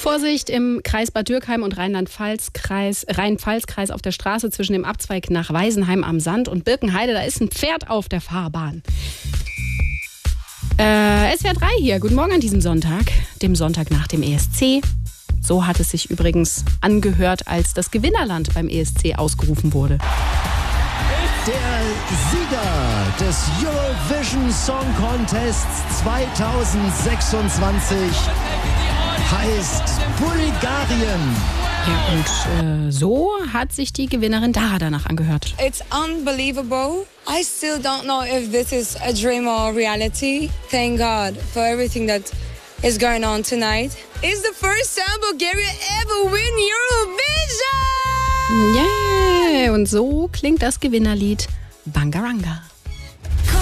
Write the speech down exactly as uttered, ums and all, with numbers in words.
Vorsicht im Kreis Bad Dürkheim und Rheinland-Pfalz-Kreis, Rhein-Pfalz-Kreis auf der Straße zwischen dem Abzweig nach Weisenheim am Sand und Birkenheide. Da ist ein Pferd auf der Fahrbahn. Äh, S W R drei hier. Guten Morgen an diesem Sonntag, dem Sonntag nach dem E S C. So hat es sich übrigens angehört, als das Gewinnerland beim E S C ausgerufen wurde. Der Sieger des Eurovision Song Contests zweitausendsechsundzwanzig heißt Bulgarien. Ja, und äh, so hat sich die Gewinnerin Dara danach angehört. It's unbelievable. I still don't know if this is a dream or reality. Thank God for everything that is going on tonight. It's the first time Bulgaria ever win Eurovision! Yeah, und so klingt das Gewinnerlied Bangaranga.